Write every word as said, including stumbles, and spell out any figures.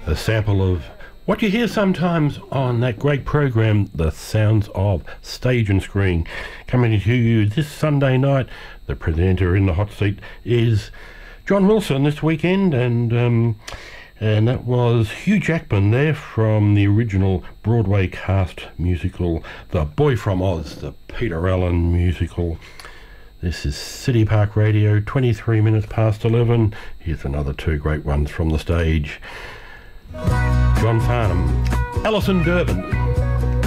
A sample of what you hear sometimes on that great program, The Sounds of Stage and Screen. Coming to you this Sunday night, the presenter in the hot seat is John Wilson this weekend, and um, and that was Hugh Jackman there from the original Broadway cast musical The Boy from Oz, the Peter Allen musical. This is City Park Radio, twenty-three minutes past eleven. Here's another two great ones from the stage. John Farnham, Alison Durbin.